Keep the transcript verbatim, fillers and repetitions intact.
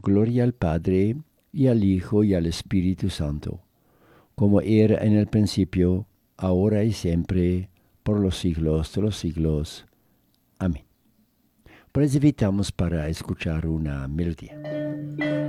Gloria al Padre, y al Hijo, y al Espíritu Santo, como era en el principio, ahora y siempre, por los siglos de los siglos. Amén. Pues invitamos para escuchar una melodía.